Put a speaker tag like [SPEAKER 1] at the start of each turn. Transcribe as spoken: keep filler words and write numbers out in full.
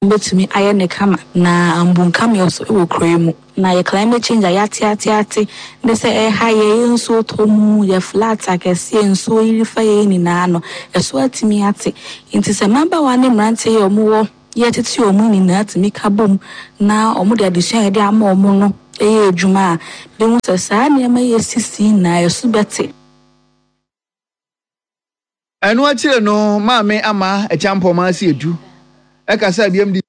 [SPEAKER 1] betumi aye ne kama na ambunka me so e kremu na ye climate change ayate ate ate ne se e ha ye nso tomu ye flat akese nso yiri fa ye ni na no eso atimi ate nti se mamba wa ne mrante ye omo ye tete omo ni na atimi kabom na omo de adesua ye de ama omo no eye adwuma be hu se saa ne ma ye sisi na ye so bete
[SPEAKER 2] enu achire no maame ama e champo ma si edu e ka sa biem